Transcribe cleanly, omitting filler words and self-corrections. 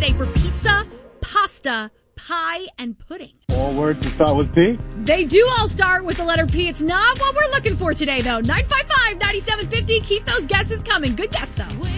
today for pizza, pasta, pie, and pudding. All words that start with P? They do all start with the letter P. It's not what we're looking for today, though. 955-9750. Keep those guesses coming. Good guess, though.